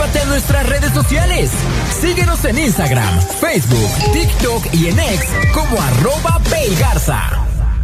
Súmate a nuestras redes sociales. Síguenos en Instagram, Facebook, TikTok y en X como @PayGarza.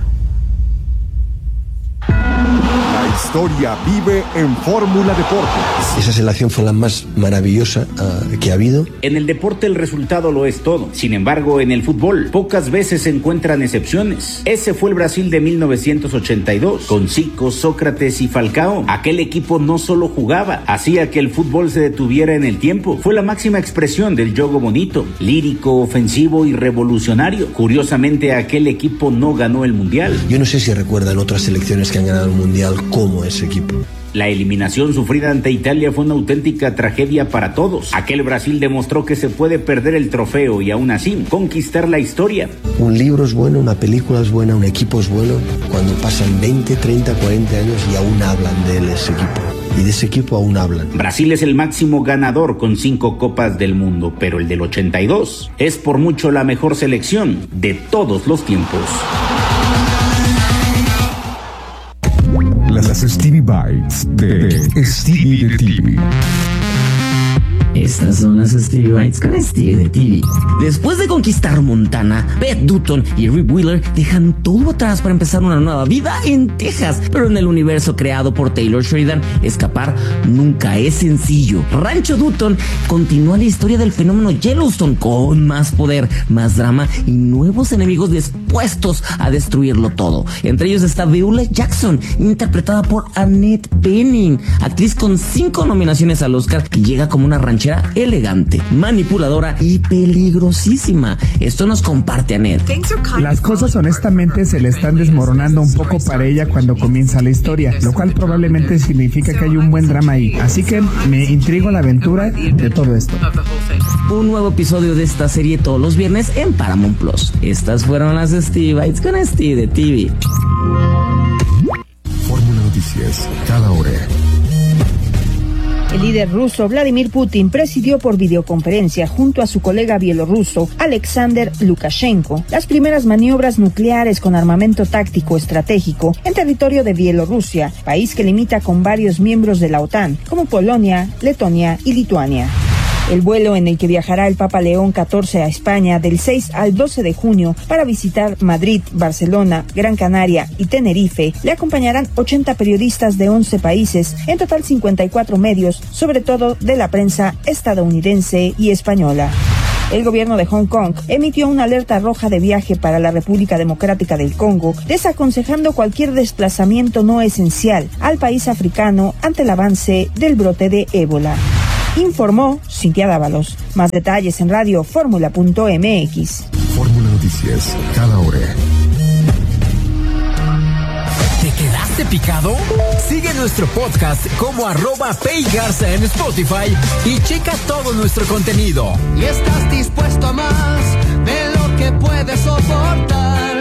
La historia vive en Fórmula Deportes. Esa selección fue la más maravillosa que ha habido. En el deporte el resultado lo es todo. Sin embargo, en el fútbol pocas veces se encuentran excepciones. Ese fue el Brasil de 1982, con Zico, Sócrates y Falcao. Aquel equipo no solo jugaba, hacía que el fútbol se detuviera en el tiempo. Fue la máxima expresión del juego bonito, lírico, ofensivo y revolucionario. Curiosamente, aquel equipo no ganó el Mundial. Yo no sé si recuerdan otras selecciones que han ganado el Mundial como ese equipo. La eliminación sufrida ante Italia fue una auténtica tragedia para todos. Aquel Brasil demostró que se puede perder el trofeo y aún así conquistar la historia. Un libro es bueno, una película es buena, un equipo es bueno cuando pasan 20, 30, 40 años y aún hablan de ese equipo. Y de ese equipo aún hablan. Brasil es el máximo ganador con 5 copas del mundo, pero el del 82 es por mucho la mejor selección de todos los tiempos. Las Stevie Bites de Stevie de TV. Estas son las Stevie Bites con Stevie de TV. Después de conquistar Montana, Beth Dutton y Rip Wheeler dejan todo atrás para empezar una nueva vida en Texas. Pero en el universo creado por Taylor Sheridan, escapar nunca es sencillo. Rancho Dutton continúa la historia del fenómeno Yellowstone con más poder, más drama y nuevos enemigos dispuestos a destruirlo todo. Entre ellos está Beulah Jackson, interpretada por Annette Bening, actriz con 5 nominaciones al Oscar, que llega como una ranchera elegante, manipuladora y peligrosísima. Esto nos comparte Annette. Las cosas honestamente se le están desmoronando un poco para ella cuando comienza la historia, lo cual probablemente significa que hay un buen drama ahí. Así que me intriga la aventura de todo esto. Un nuevo episodio de esta serie todos los viernes en Paramount Plus. Estas fueron las Stevie Bites con Stevie de TV. Fórmula Noticias, cada hora. El líder ruso Vladimir Putin presidió por videoconferencia junto a su colega bielorruso Alexander Lukashenko las primeras maniobras nucleares con armamento táctico estratégico en territorio de Bielorrusia, país que limita con varios miembros de la OTAN, como Polonia, Letonia y Lituania. El vuelo en el que viajará el Papa León XIV a España del 6 al 12 de junio para visitar Madrid, Barcelona, Gran Canaria y Tenerife, le acompañarán 80 periodistas de 11 países, en total 54 medios, sobre todo de la prensa estadounidense y española. El gobierno de Hong Kong emitió una alerta roja de viaje para la República Democrática del Congo, desaconsejando cualquier desplazamiento no esencial al país africano ante el avance del brote de ébola. Informó Cintia Dávalos. Más detalles en radioformula.mx. Fórmula Noticias, cada hora. ¿Te quedaste picado? Sigue nuestro podcast como @PayGarza en Spotify y checa todo nuestro contenido. Y estás dispuesto a más de lo que puedes soportar.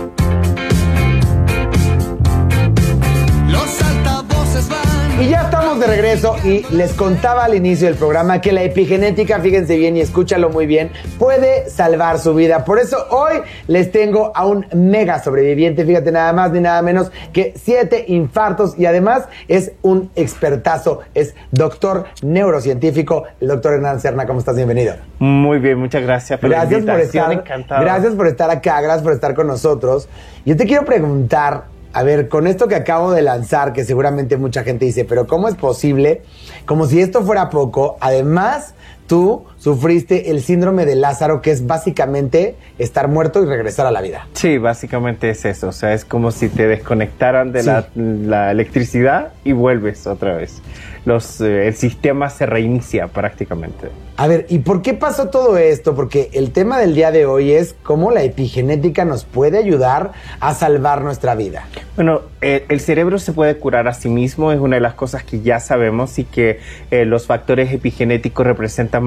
Los altavoces van. Y ya estamos de regreso y les contaba al inicio del programa que la epigenética, fíjense bien y escúchalo muy bien, puede salvar su vida. Por eso hoy les tengo a un mega sobreviviente, fíjate, nada más ni nada menos que 7 infartos y además es un expertazo, es doctor neurocientífico, el doctor Hernán Serna. ¿Cómo estás? Bienvenido. Muy bien, muchas gracias por la invitación, encantado. Gracias por estar acá, gracias por estar con nosotros. Yo te quiero preguntar, a ver, con esto que acabo de lanzar, que seguramente mucha gente dice, pero ¿cómo es posible? Como si esto fuera poco, además tú sufriste el síndrome de Lázaro, que es básicamente estar muerto y regresar a la vida. Sí, básicamente es eso, o sea, es como si te desconectaran de la electricidad y vuelves otra vez. El sistema se reinicia prácticamente. A ver, ¿y por qué pasó todo esto? Porque el tema del día de hoy es cómo la epigenética nos puede ayudar a salvar nuestra vida. Bueno, el cerebro se puede curar a sí mismo, es una de las cosas que ya sabemos y que los factores epigenéticos representan más del 90%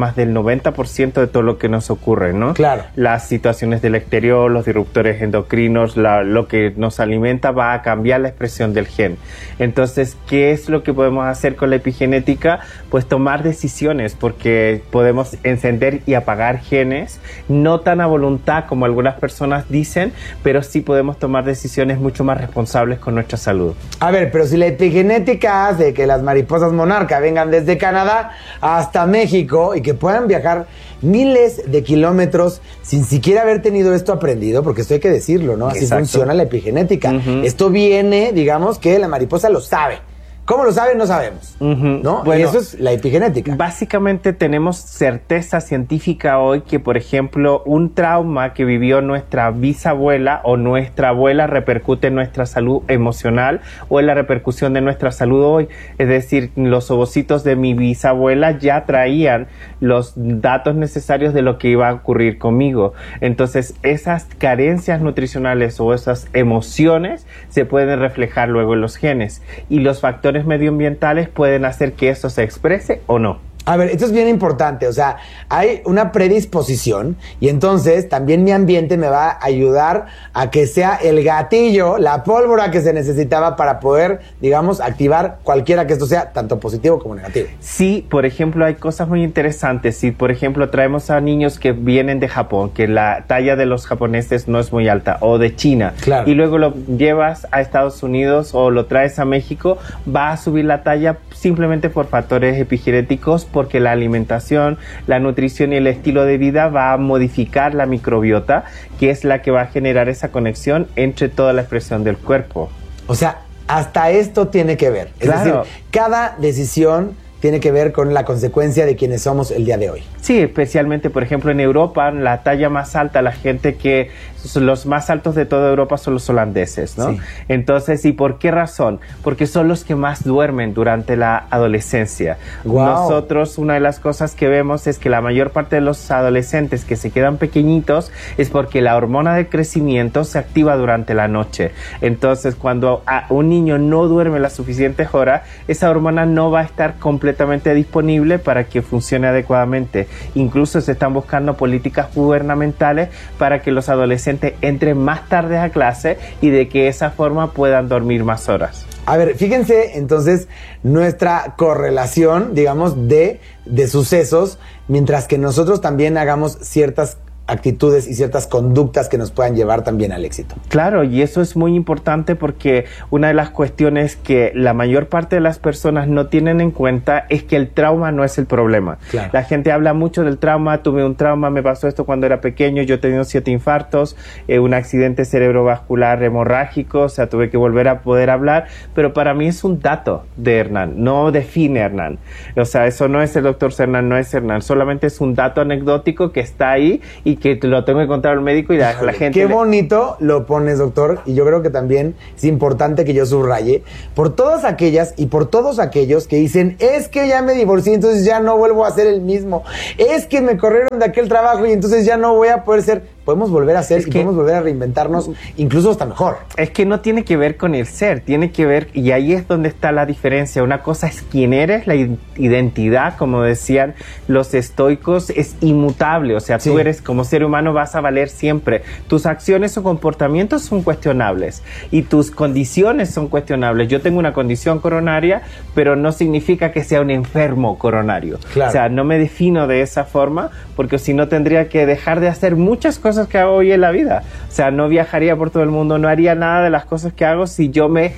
90% de todo lo que nos ocurre, ¿no? Claro. Las situaciones del exterior, los disruptores endocrinos, lo que nos alimenta va a cambiar la expresión del gen. Entonces, ¿qué es lo que podemos hacer con la epigenética? Pues tomar decisiones, porque podemos encender y apagar genes, no tan a voluntad como algunas personas dicen, pero sí podemos tomar decisiones mucho más responsables con nuestra salud. A ver, pero si la epigenética hace que las mariposas monarca vengan desde Canadá hasta México y que puedan viajar miles de kilómetros sin siquiera haber tenido esto aprendido, porque esto hay que decirlo, ¿no? Así Exacto. funciona la epigenética. Esto viene, digamos, que la mariposa lo sabe. ¿Cómo lo sabe? No sabemos, ¿no? Bueno, y eso es la epigenética. Básicamente tenemos certeza científica hoy que, por ejemplo, un trauma que vivió nuestra bisabuela o nuestra abuela repercute en nuestra salud emocional o en la repercusión de nuestra salud hoy. Es decir, los ovocitos de mi bisabuela ya traían los datos necesarios de lo que iba a ocurrir conmigo. Entonces, esas carencias nutricionales o esas emociones se pueden reflejar luego en los genes, y los factores medioambientales pueden hacer que eso se exprese o no. A ver, esto es bien importante, o sea, hay una predisposición y entonces también mi ambiente me va a ayudar a que sea el gatillo, la pólvora que se necesitaba para poder, digamos, activar cualquiera que esto sea, tanto positivo como negativo. Sí, por ejemplo, hay cosas muy interesantes. Si, por ejemplo, traemos a niños que vienen de Japón, que la talla de los japoneses no es muy alta, o de China, claro, y luego lo llevas a Estados Unidos o lo traes a México, va a subir la talla simplemente por factores epigenéticos, porque la alimentación, la nutrición y el estilo de vida va a modificar la microbiota, que es la que va a generar esa conexión entre toda la expresión del cuerpo. O sea, hasta esto tiene que ver. Es decir, cada decisión tiene que ver con la consecuencia de quienes somos el día de hoy. Sí, especialmente, por ejemplo, en Europa, la talla más alta, la gente que los más altos de toda Europa son los holandeses, ¿no? Sí. Entonces, ¿y por qué razón? Porque son los que más duermen durante la adolescencia. Wow. Nosotros, una de las cosas que vemos es que la mayor parte de los adolescentes que se quedan pequeñitos es porque la hormona de crecimiento se activa durante la noche. Entonces, cuando un niño no duerme las suficientes horas, esa hormona no va a estar completamente disponible para que funcione adecuadamente. Incluso se están buscando políticas gubernamentales para que los adolescentes entren más tarde a clase y de que esa forma puedan dormir más horas. A ver, fíjense entonces nuestra correlación, digamos, de sucesos, mientras que nosotros también hagamos ciertas actitudes y ciertas conductas que nos puedan llevar también al éxito. Claro, y eso es muy importante porque una de las cuestiones que la mayor parte de las personas no tienen en cuenta es que el trauma no es el problema. Claro. La gente habla mucho del trauma, tuve un trauma, me pasó esto cuando era pequeño, yo he tenido 7 infartos, un accidente cerebrovascular hemorrágico, o sea, tuve que volver a poder hablar, pero para mí es un dato de Hernán, no define a Hernán. O sea, eso no es el doctor Hernán, no es Hernán, solamente es un dato anecdótico que está ahí y que lo tengo que contar al médico y la gente... Qué bonito lo pones, doctor, y yo creo que también es importante que yo subraye por todas aquellas y por todos aquellos que dicen, es que ya me divorcié, entonces ya no vuelvo a ser el mismo, es que me corrieron de aquel trabajo y entonces ya no voy a poder ser... Podemos volver a ser y podemos volver a reinventarnos, incluso hasta mejor. Es que no tiene que ver con el ser, tiene que ver, y ahí es donde está la diferencia. Una cosa es quién eres, la identidad, como decían los estoicos, es inmutable. O sea, tú eres, como ser humano, vas a valer siempre. Tus acciones o comportamientos son cuestionables y tus condiciones son cuestionables. Yo tengo una condición coronaria, pero no significa que sea un enfermo coronario. Claro. O sea, no me defino de esa forma, porque si no tendría que dejar de hacer muchas cosas que hago hoy en la vida. O sea, no viajaría por todo el mundo, no haría nada de las cosas que hago si yo me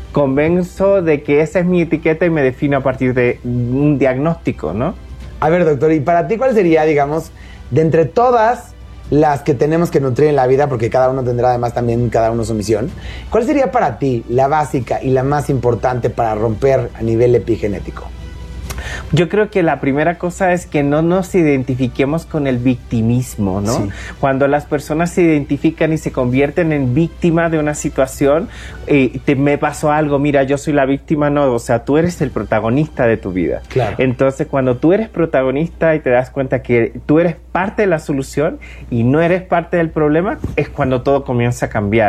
convenzo de que esa es mi etiqueta y me defino a partir de un diagnóstico, ¿no? A ver, doctor, ¿y para ti cuál sería, digamos, de entre todas las que tenemos que nutrir en la vida, porque cada uno tendrá además también cada uno su misión, cuál sería para ti la básica y la más importante para romper a nivel epigenético? Yo creo que la primera cosa es que no nos identifiquemos con el victimismo, ¿no? Sí. Cuando las personas se identifican y se convierten en víctima de una situación, me pasó algo, mira, yo soy la víctima, no, o sea, tú eres el protagonista de tu vida. Claro. Entonces, cuando tú eres protagonista y te das cuenta que tú eres parte de la solución y no eres parte del problema, es cuando todo comienza a cambiar.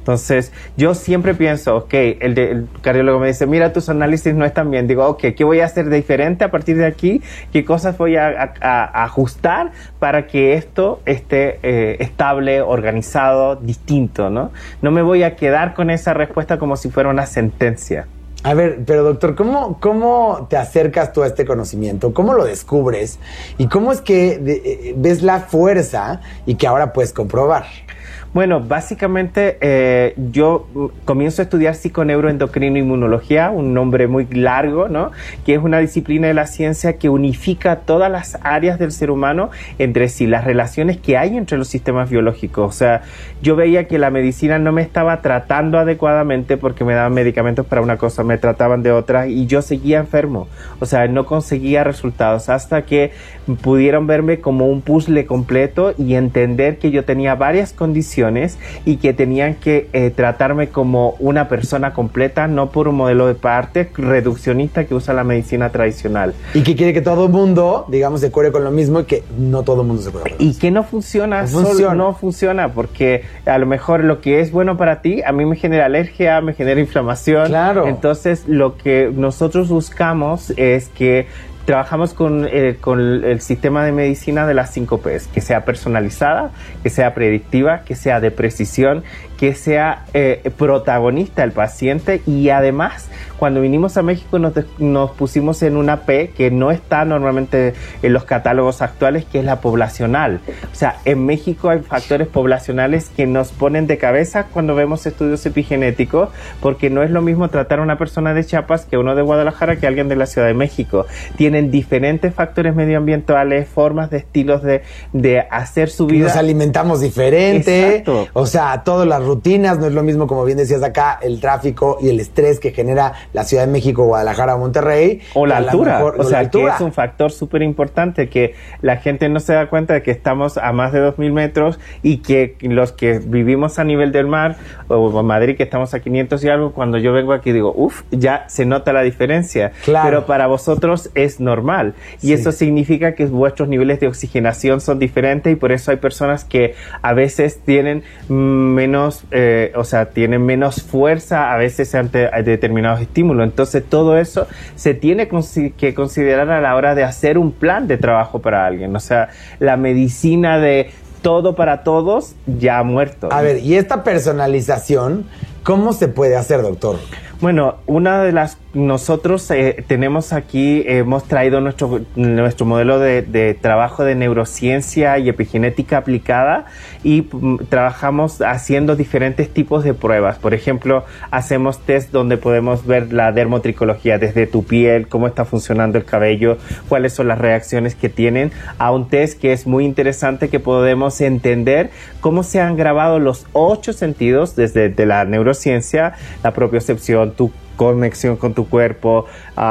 Entonces, yo siempre pienso, ok, el cardiólogo me dice, mira, tus análisis no están bien. Digo, ok, ¿qué voy a hacer diferente a partir de aquí? ¿Qué cosas voy a ajustar para que esto esté estable, organizado, distinto, ¿no? No me voy a quedar con esa respuesta como si fuera una sentencia. A ver, pero doctor, ¿cómo te acercas tú a este conocimiento? ¿Cómo lo descubres? ¿Y cómo es que ves la fuerza y que ahora puedes comprobar? Bueno, básicamente yo comienzo a estudiar psiconeuroendocrinoinmunología, un nombre muy largo, ¿no? Que es una disciplina de la ciencia que unifica todas las áreas del ser humano entre sí, las relaciones que hay entre los sistemas biológicos. O sea, yo veía que la medicina no me estaba tratando adecuadamente porque me daban medicamentos para una cosa, me trataban de otra y yo seguía enfermo. O sea, no conseguía resultados hasta que pudieron verme como un puzzle completo y entender que yo tenía varias condiciones y que tenían que tratarme como una persona completa, no por un modelo de parte reduccionista que usa la medicina tradicional. Y que quiere que todo el mundo, digamos, se cure con lo mismo y que no todo el mundo se cure. Y que no funciona, no funciona, porque a lo mejor lo que es bueno para ti, a mí me genera alergia, me genera inflamación. Claro. Entonces, lo que nosotros buscamos es que trabajamos con el sistema de medicina de las 5 P's, que sea personalizada, que sea predictiva, que sea de precisión, que sea protagonista el paciente y además cuando vinimos a México nos pusimos en una P que no está normalmente en los catálogos actuales, que es la poblacional. O sea, en México hay factores poblacionales que nos ponen de cabeza cuando vemos estudios epigenéticos, porque no es lo mismo tratar a una persona de Chiapas que uno de Guadalajara que alguien de la Ciudad de México. Tienen diferentes factores medioambientales, formas de estilos de hacer su vida. Nos alimentamos diferente. Exacto. O sea, todas las rutinas, no es lo mismo, como bien decías acá, el tráfico y el estrés que genera la Ciudad de México, Guadalajara o Monterrey. O la altura, que es un factor súper importante, que la gente no se da cuenta de que estamos a más de 2.000 metros y que los que vivimos a nivel del mar, o en Madrid que estamos a 500 y algo, cuando yo vengo aquí digo, ya se nota la diferencia. Claro. Pero para vosotros es normal. Y eso significa que vuestros niveles de oxigenación son diferentes y por eso hay personas que a veces tienen menos, tienen menos fuerza a veces ante determinados estímulos. Entonces todo eso se tiene que considerar a la hora de hacer un plan de trabajo para alguien. O sea, la medicina de todo para todos ya ha muerto. A ver, ¿y esta personalización cómo se puede hacer, doctor? Bueno, una de las... Nosotros tenemos aquí, hemos traído nuestro modelo de trabajo de neurociencia y epigenética aplicada y trabajamos haciendo diferentes tipos de pruebas. Por ejemplo, hacemos test donde podemos ver la dermotricología desde tu piel, cómo está funcionando el cabello, cuáles son las reacciones que tienen, a un test que es muy interesante que podemos entender cómo se han grabado los 8 sentidos desde la neurociencia, la propiocepción, tu conexión con tu cuerpo,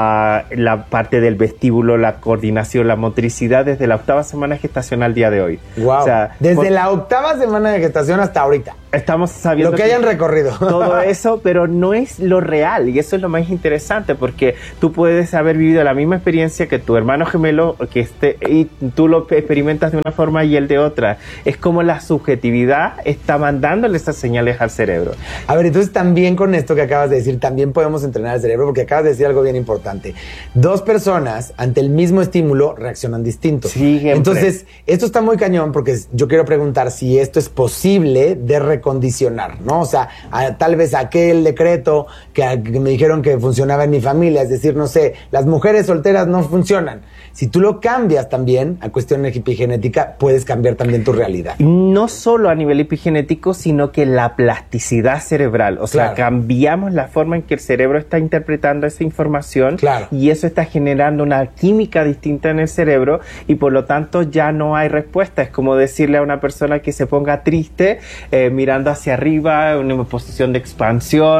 la parte del vestíbulo, la coordinación, la motricidad desde la 8ª semana de gestación al día de hoy. Wow. O sea, desde la 8ª semana de gestación hasta ahorita. Estamos sabiendo lo que hayan recorrido. Todo eso, pero no es lo real y eso es lo más interesante porque tú puedes haber vivido la misma experiencia que tu hermano gemelo y tú lo experimentas de una forma y él de otra. Es como la subjetividad está mandándole esas señales al cerebro. A ver, entonces también con esto que acabas de decir, también podemos entrenar el cerebro porque acabas de decir algo bien importante. 2 personas ante el mismo estímulo reaccionan distinto. Siempre. Entonces, esto está muy cañón porque yo quiero preguntar si esto es posible de recondicionar, ¿no? O sea, tal vez aquel decreto que me dijeron que funcionaba en mi familia, es decir, no sé, las mujeres solteras no funcionan. Si tú lo cambias también a cuestión epigenética, puedes cambiar también tu realidad. No solo a nivel epigenético, sino que la plasticidad cerebral. O sea, cambiamos la forma en que el cerebro está interpretando esa información y eso está generando una química distinta en el cerebro y por lo tanto ya no hay respuesta. Es como decirle a una persona que se ponga triste mirando hacia arriba, en una posición de expansión,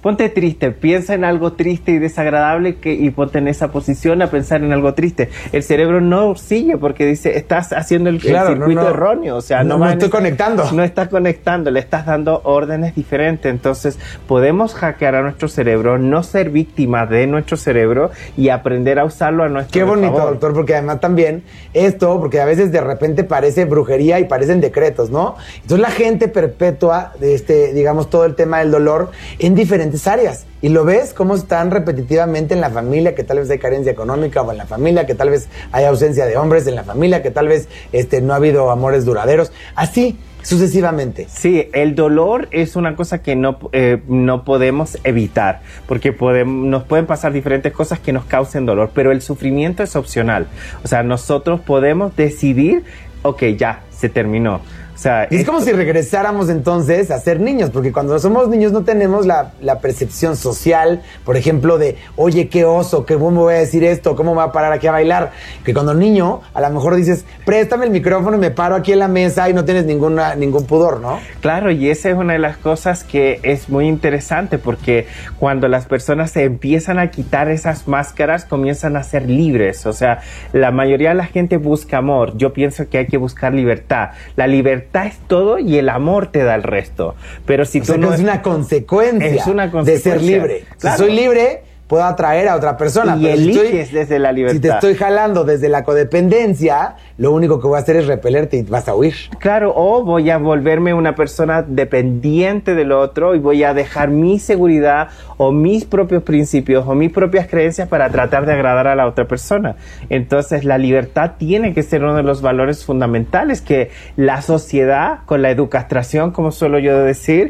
ponte triste, piensa en algo triste y desagradable y ponte en esa posición a pensar en algo triste. El cerebro no sigue porque dice, estás haciendo el circuito erróneo, o sea, no estoy conectando. No estás conectando, le estás dando órdenes diferentes. Entonces, podemos hackear a nuestro cerebro, no ser víctimas de nuestro cerebro y aprender a usarlo a nuestro favor. Qué bonito, doctor, porque además también esto, porque a veces de repente parece brujería y parecen decretos, ¿no? Entonces la gente perpetúa, digamos, todo el tema del dolor en diferentes áreas. Y lo ves cómo están repetitivamente en la familia, que tal vez hay carencia económica, o en la familia que tal vez hay ausencia de hombres, en la familia que tal vez no ha habido amores duraderos, así sucesivamente. Sí, el dolor es una cosa que no podemos evitar, porque nos pueden pasar diferentes cosas que nos causen dolor, pero el sufrimiento es opcional. O sea, nosotros podemos decidir, ok, ya, se terminó. O sea, es como si regresáramos entonces a ser niños, porque cuando somos niños no tenemos la percepción social, por ejemplo, de, oye, qué oso, cómo me voy a decir esto, cómo me voy a parar aquí a bailar. Que cuando niño, a lo mejor dices, préstame el micrófono y me paro aquí en la mesa y no tienes ningún pudor, ¿no? Claro, y esa es una de las cosas que es muy interesante, porque cuando las personas se empiezan a quitar esas máscaras, comienzan a ser libres. O sea, la mayoría de la gente busca amor. Yo pienso que hay que buscar libertad. La libertad es todo y el amor te da el resto. Pero si tú no... Es una consecuencia de ser libre. Claro. Si soy libre, puedo atraer a otra persona. Y pero eliges desde la libertad. Si te estoy jalando desde la codependencia, lo único que voy a hacer es repelerte y vas a huir. Claro, o voy a volverme una persona dependiente del otro y voy a dejar mi seguridad o mis propios principios o mis propias creencias para tratar de agradar a la otra persona. Entonces, la libertad tiene que ser uno de los valores fundamentales que la sociedad, con la educación, como suelo yo decir,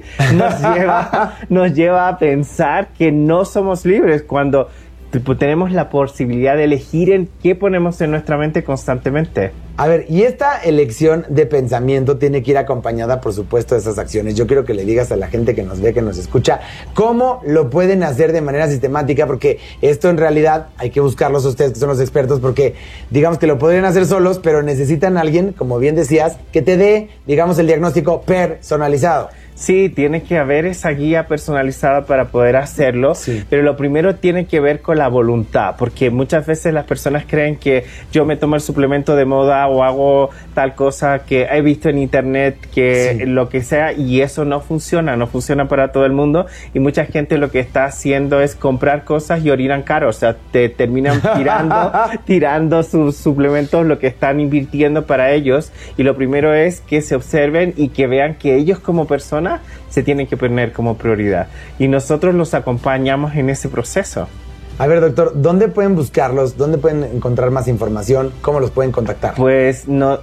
nos lleva a pensar que no somos libres cuando tenemos la posibilidad de elegir en qué ponemos en nuestra mente constantemente. A ver, y esta elección de pensamiento tiene que ir acompañada, por supuesto, de esas acciones. Yo quiero que le digas a la gente que nos ve, que nos escucha, cómo lo pueden hacer de manera sistemática, porque esto en realidad hay que buscarlos a ustedes, que son los expertos, porque digamos que lo podrían hacer solos, pero necesitan a alguien, como bien decías, que te dé, digamos, el diagnóstico personalizado. Sí, tiene que haber esa guía personalizada para poder hacerlo, sí. Pero lo primero tiene que ver con la voluntad, porque muchas veces las personas creen que yo me tomo el suplemento de moda o hago tal cosa que he visto en internet, que sí, lo que sea, y eso no funciona para todo el mundo, y mucha gente lo que está haciendo es comprar cosas y orinan caro, o sea, te terminan tirando sus suplementos, lo que están invirtiendo para ellos, y lo primero es que se observen y que vean que ellos como personas se tienen que poner como prioridad y nosotros los acompañamos en ese proceso. A ver, doctor, ¿dónde pueden buscarlos? ¿Dónde pueden encontrar más información? ¿Cómo los pueden contactar? Pues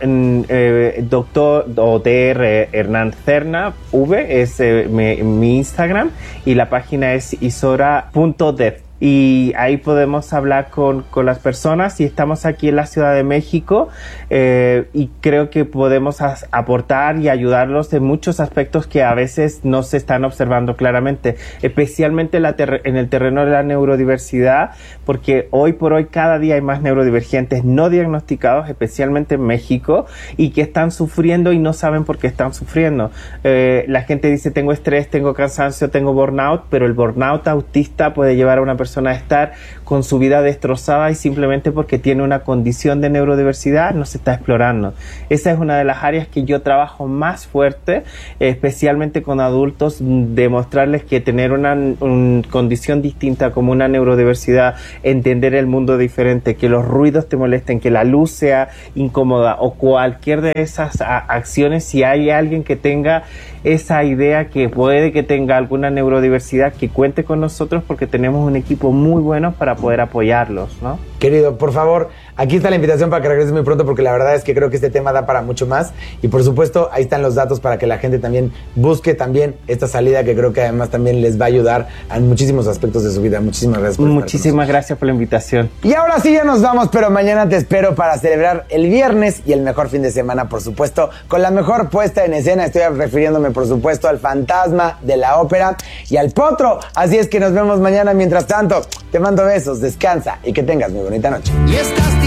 doctor Dr. Hernán Cerna V es mi Instagram y la página es isora.dev. Y ahí podemos hablar con las personas y estamos aquí en la Ciudad de México y creo que podemos aportar y ayudarlos en muchos aspectos que a veces no se están observando claramente, especialmente en el terreno de la neurodiversidad, porque hoy por hoy cada día hay más neurodivergentes no diagnosticados, especialmente en México, y que están sufriendo y no saben por qué están sufriendo. La gente dice tengo estrés, tengo cansancio, tengo burnout, pero el burnout autista puede llevar a una persona a estar con su vida destrozada y simplemente porque tiene una condición de neurodiversidad no se está explorando. Esa es una de las áreas que yo trabajo más fuerte, especialmente con adultos, demostrarles que tener una condición distinta como una neurodiversidad, entender el mundo diferente, que los ruidos te molesten, que la luz sea incómoda o cualquier de esas acciones, si hay alguien que tenga esa idea que puede que tenga alguna neurodiversidad, que cuente con nosotros porque tenemos un equipo muy bueno para poder apoyarlos, ¿no? Querido, por favor, aquí está la invitación para que regreses muy pronto porque la verdad es que creo que este tema da para mucho más y por supuesto ahí están los datos para que la gente también busque también esta salida que creo que además también les va a ayudar en muchísimos aspectos de su vida. Muchísimas gracias por Muchísimas gracias por la invitación. Y ahora sí ya nos vamos, pero mañana te espero para celebrar el viernes y el mejor fin de semana, por supuesto, con la mejor puesta en escena. Estoy refiriéndome, por supuesto, al Fantasma de la Ópera y al Potro. Así es que nos vemos mañana. Mientras tanto, te mando besos, descansa y que tengas muy bonita noche.